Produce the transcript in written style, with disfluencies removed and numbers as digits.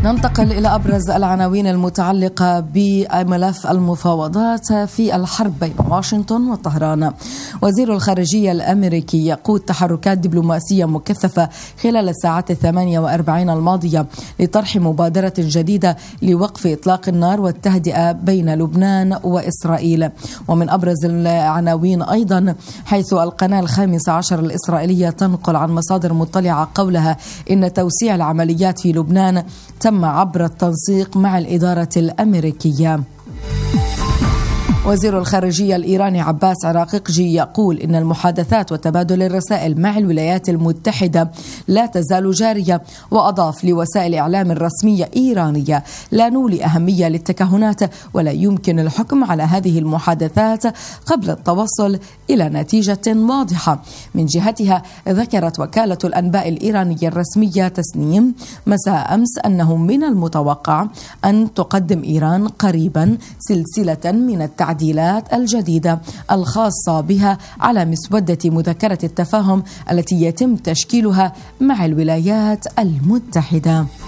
ننتقل إلى أبرز العناوين المتعلقة بملف المفاوضات في الحرب بين واشنطن وطهران. وزير الخارجية الأمريكي يقود تحركات دبلوماسية مكثفة خلال الساعات 48 الماضية لطرح مبادرة جديدة لوقف إطلاق النار والتهدئة بين لبنان وإسرائيل. ومن أبرز العناوين أيضا حيث القناة 15 الإسرائيلية تنقل عن مصادر مطلعة قولها إن توسيع العمليات في لبنان تم عبر التنسيق مع الإدارة الأمريكية. وزير الخارجية الإيراني عباس عراقجي يقول إن المحادثات وتبادل الرسائل مع الولايات المتحدة لا تزال جارية، وأضاف لوسائل إعلام رسمية إيرانية: لا نولي أهمية للتكهنات ولا يمكن الحكم على هذه المحادثات قبل التوصل إلى نتيجة واضحة. من جهتها ذكرت وكالة الأنباء الإيرانية الرسمية تسنيم مساء أمس أنه من المتوقع أن تقدم إيران قريبا سلسلة من التعديلات الجديدة الخاصة بها على مسودة مذكرة التفاهم التي يتم تشكيلها مع الولايات المتحدة.